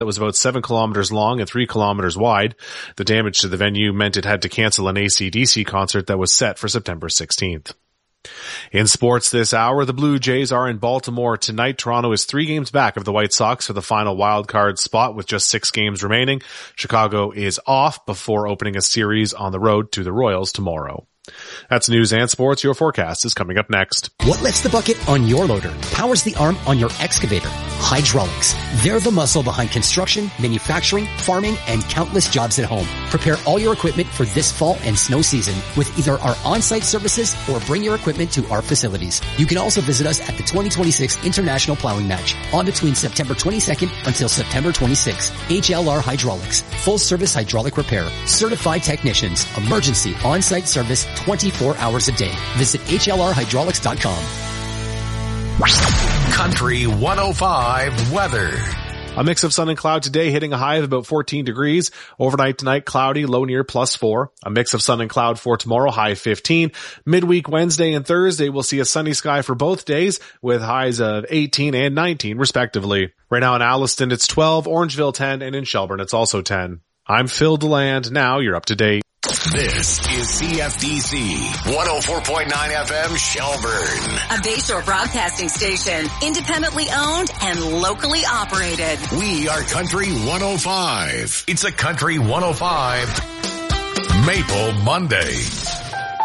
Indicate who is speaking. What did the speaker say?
Speaker 1: that was about 7 kilometers long and 3 kilometers wide. The damage to the venue meant it had to cancel an AC/DC concert that was set for September 16th. In sports this hour, the Blue Jays are in Baltimore tonight. Toronto is 3 games back of the White Sox for the final wild card spot with just 6 games remaining. Chicago is off before opening a series on the road to the Royals tomorrow. That's news and sports. Your forecast is coming up next.
Speaker 2: What lifts the bucket on your loader? Powers the arm on your excavator? Hydraulics. They're the muscle behind construction, manufacturing, farming, and countless jobs at home. Prepare all your equipment for this fall and snow season with either our on-site services or bring your equipment to our facilities. You can also visit us at the 2026 International Plowing Match on between September 22nd until September 26th. HLR Hydraulics. Full service hydraulic repair. Certified technicians. Emergency on-site service 24 hours a day. Visit HLRhydraulics.com.
Speaker 3: Country 105 weather.
Speaker 1: A mix of sun and cloud today, hitting a high of about 14 degrees. Overnight tonight, cloudy, low near +4. A mix of sun and cloud for tomorrow, high 15. Midweek Wednesday and Thursday, we'll see a sunny sky for both days with highs of 18 and 19 respectively. Right now in Alliston, it's 12, Orangeville 10, and in Shelburne, it's also 10. I'm Phil DeLand. Now you're up to date.
Speaker 3: This is CFDC 104.9 FM Shelburne.
Speaker 4: A Bayshore broadcasting station, independently owned and locally operated.
Speaker 3: We are Country 105. It's a Country 105 Maple Monday.